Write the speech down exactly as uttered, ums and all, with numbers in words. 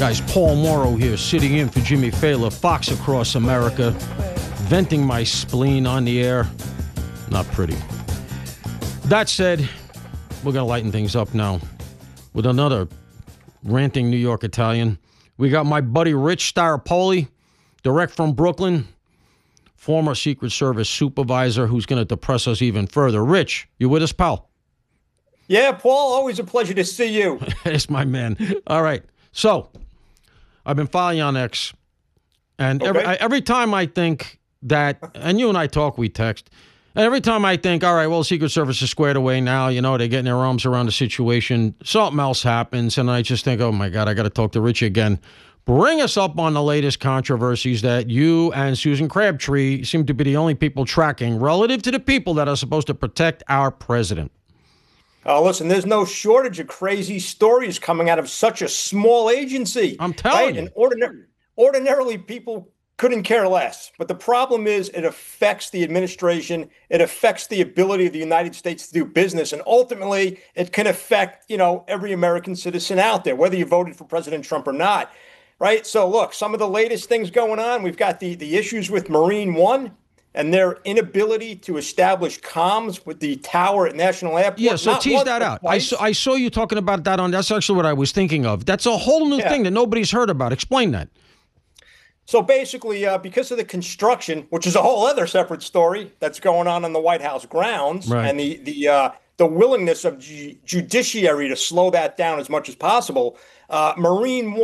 Guys, Paul Morrow here, sitting in for Jimmy Fallon, Fox Across America, venting my spleen on the air. Not pretty. That said, we're going to lighten things up now with another ranting New York Italian. We got my buddy Rich Staropoli, direct from Brooklyn, former Secret Service supervisor who's going to depress us even further. Rich, you with us, pal? Yeah, Paul, always a pleasure to see you. It's my man. All right. So, I've been following you on X, and every, Okay. every time I think that, and you and I talk, we text, and every time I think, all right, well, Secret Service is squared away now, you know, they're getting their arms around the situation, something else happens, and I just think, oh, my God, I got to talk to Richie again. Bring us up on the latest controversies that you and Susan Crabtree seem to be the only people tracking relative to the people that are supposed to protect our president. Oh, listen, there's no shortage of crazy stories coming out of such a small agency. I'm telling right? you. And ordinary, ordinarily, people couldn't care less. But the problem is it affects the administration. It affects the ability of the United States to do business. And ultimately, it can affect, you know, every American citizen out there, whether you voted for President Trump or not. Right. So, look, some of the latest things going on. We've got the, the issues with Marine One and their inability to establish comms with the tower at National Airport. Yeah, so Not tease once, that but out. I twice. saw, I saw you talking about that on, that's actually what I was thinking of. That's a whole new Yeah. thing that nobody's heard about. Explain that. So basically, uh, because of the construction, which is a whole other separate story that's going on on the White House grounds, Right. and the the uh, the willingness of ju- judiciary to slow that down as much as possible, uh, Marine